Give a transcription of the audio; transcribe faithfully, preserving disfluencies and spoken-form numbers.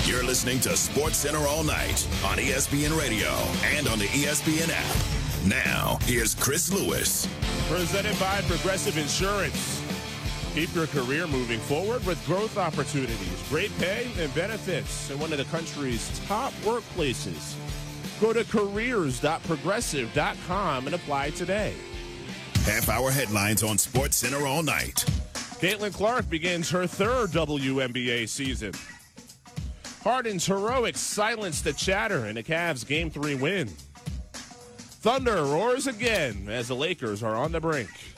You're listening to Sports Center all night on E S P N Radio and on the E S P N app. Now, here's Chris Lewis. Presented by Progressive Insurance. Keep your career moving forward with growth opportunities, great pay, and benefits in one of the country's top workplaces. Go to careers dot progressive dot com and apply today. Half-hour headlines on Sports Center all night. Caitlin Clark begins her third W N B A season. Harden's heroics silenced the chatter in the Cavs' Game three win. Thunder roars again as the Lakers are on the brink.